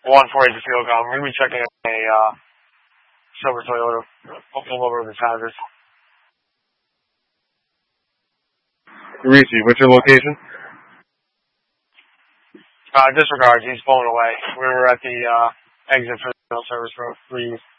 148 to field goal. We're going to be checking a silver Toyota. We'll pull over the Tigers. Reese, what's your location? Disregard. He's pulling away. We were at the exit for the service road. 3